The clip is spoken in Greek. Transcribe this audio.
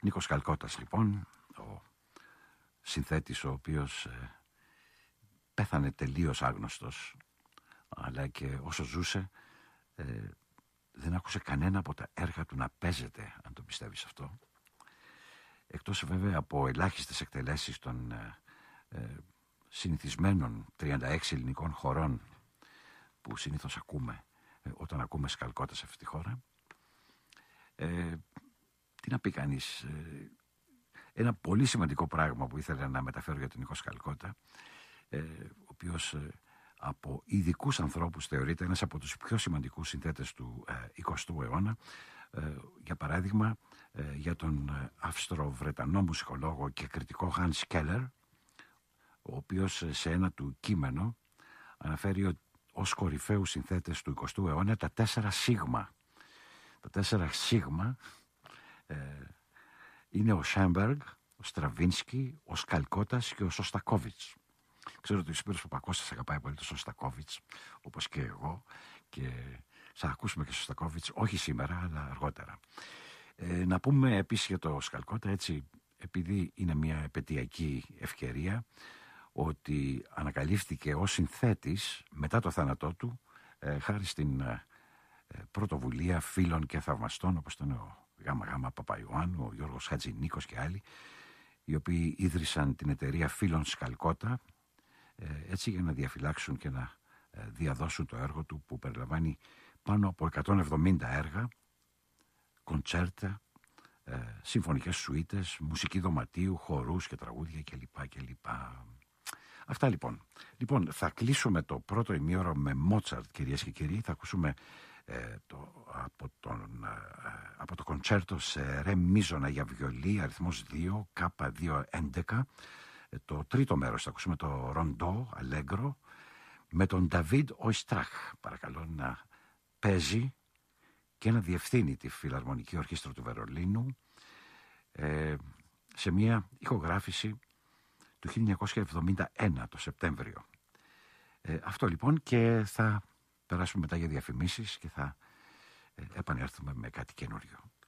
Νίκος Καλκώτας λοιπόν, ο συνθέτης ο οποίος πέθανε τελείως άγνωστος, αλλά και όσο ζούσε δεν άκουσε κανένα από τα έργα του να παίζεται, αν το πιστεύεις αυτό. Εκτός βέβαια από ελάχιστες εκτελέσεις των συνηθισμένων 36 ελληνικών χωρών που συνήθως ακούμε όταν ακούμε Σκαλκώτα σε αυτή τη χώρα. Τι να πει κανείς, ένα πολύ σημαντικό πράγμα που ήθελα να μεταφέρω για τον Νίκο Σκαλκώτα, ο οποίος από ειδικούς ανθρώπους θεωρείται ένας από τους πιο σημαντικούς συνθέτες του 20ου αιώνα. Για παράδειγμα, για τον Αυστρο-Βρετανό μουσικολόγο και κριτικό Hans Keller, ο οποίος σε ένα του κείμενο αναφέρει ως κορυφαίους συνθέτες του 20ου αιώνα τα 4 σίγμα. Τα 4 σίγμα είναι ο Σέμπεργκ, ο Στραβίνσκι, ο Σκαλκώτας και ο Σωστακόβιτς. Ξέρω ότι ο Σπύρος Παπακώστας αγαπάει πολύ τον Σωστακόβιτς, όπως και εγώ, και θα ακούσουμε και Σωστακόβιτς, όχι σήμερα αλλά αργότερα. Να πούμε επίσης για το Σκαλκώτα, έτσι, επειδή είναι μια επαιτειακή ευκαιρία, ότι ανακαλύφθηκε ως συνθέτης μετά το θάνατό του, χάρη στην πρωτοβουλία φίλων και θαυμαστών, όπως ήταν ο Γάμα Παπαϊωάννου, ο Γιώργος Χατζηνίκος και άλλοι, οι οποίοι ίδρυσαν την εταιρεία Φίλων Σκαλκώτα, έτσι για να διαφυλάξουν και να διαδώσουν το έργο του, που περιλαμβάνει πάνω από 170 έργα, κοντσέρτα, συμφωνικές σουίτες, μουσική δωματίου, χορούς και τραγούδια κλπ. Αυτά λοιπόν. Λοιπόν, θα κλείσουμε το πρώτο ημίωρο με Μότσαρτ, κυρίες και κύριοι. Θα ακούσουμε από το κοντσέρτο σε ρε μίζωνα για βιολί, αριθμός 2, K211. Το τρίτο μέρος θα ακούσουμε το ροντό, αλέγκρο, με τον Νταβίντ Οϊστράχ. Παρακαλώ να παίζει και να διευθύνει τη Φιλαρμονική Ορχήστρα του Βερολίνου σε μια ηχογράφηση του 1971 το Σεπτέμβριο. Αυτό λοιπόν, και θα περάσουμε μετά για διαφημίσεις και θα επανέλθουμε με κάτι καινούριο.